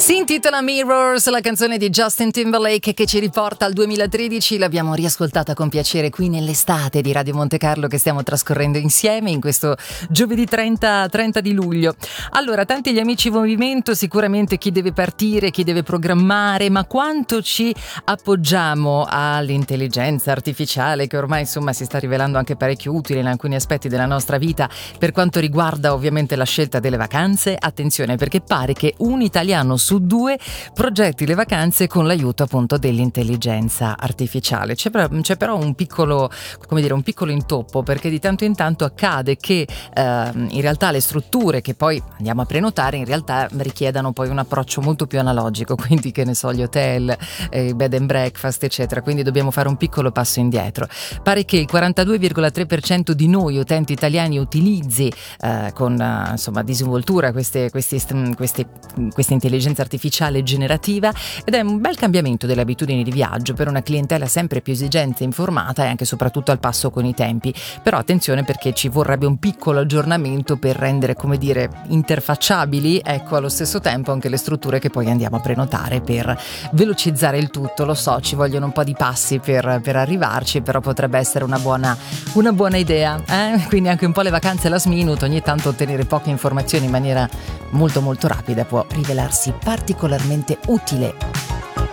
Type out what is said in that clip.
Si intitola Mirrors, la canzone di Justin Timberlake che ci riporta al 2013. L'abbiamo riascoltata con piacere qui nell'estate di Radio Monte Carlo che stiamo trascorrendo insieme in questo giovedì 30 di luglio. Allora, tanti gli amici in movimento, sicuramente chi deve partire, chi deve programmare, ma quanto ci appoggiamo all'intelligenza artificiale che ormai insomma si sta rivelando anche parecchio utile in alcuni aspetti della nostra vita per quanto riguarda ovviamente la scelta delle vacanze. Attenzione, perché pare che un italiano su due progetti le vacanze con l'aiuto appunto dell'intelligenza artificiale. C'è però un piccolo intoppo, perché di tanto in tanto accade che in realtà le strutture che poi andiamo a prenotare in realtà richiedano poi un approccio molto più analogico, quindi che ne so, gli hotel, bed and breakfast eccetera, quindi dobbiamo fare un piccolo passo indietro. Pare che il 42,3% di noi utenti italiani utilizzi con insomma disinvoltura queste intelligenza artificiale generativa, ed è un bel cambiamento delle abitudini di viaggio per una clientela sempre più esigente e informata e anche soprattutto al passo con i tempi. Però attenzione, perché ci vorrebbe un piccolo aggiornamento per rendere, come dire, interfacciabili, ecco, allo stesso tempo anche le strutture che poi andiamo a prenotare, per velocizzare il tutto. Lo so, ci vogliono un po' di passi per arrivarci, però potrebbe essere una buona idea, quindi anche un po' le vacanze last minute, ogni tanto ottenere poche informazioni in maniera molto molto rapida può rivelarsi particolarmente utile.